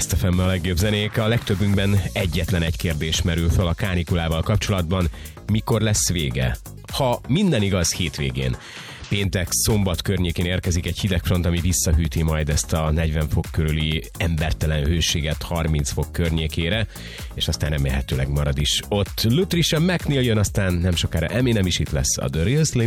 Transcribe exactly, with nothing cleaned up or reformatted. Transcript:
Last ef em a legjobb zenék. A legtöbbünkben egyetlen egy kérdés merül fel a kánikulával kapcsolatban. Mikor lesz vége? Ha minden igaz, hétvégén. Péntek, szombat környékén érkezik egy hidegfront, ami visszahűti majd ezt a negyven fok körüli embertelen hőséget harminc fok környékére, és aztán remélhetőleg marad is ott. Lutricia McNeil jön, aztán nem sokára Eminem is itt lesz, a The Real Slim